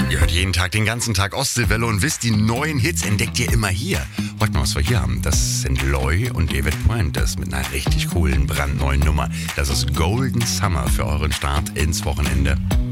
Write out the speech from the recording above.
Ihr hört jeden Tag, den ganzen Tag Ostseewelle und wisst, die neuen Hits entdeckt ihr immer hier. Heute mal, was wir hier haben, das sind Loy und David Puentes mit einer richtig coolen, brandneuen Nummer. Das ist Golden Summer für euren Start ins Wochenende.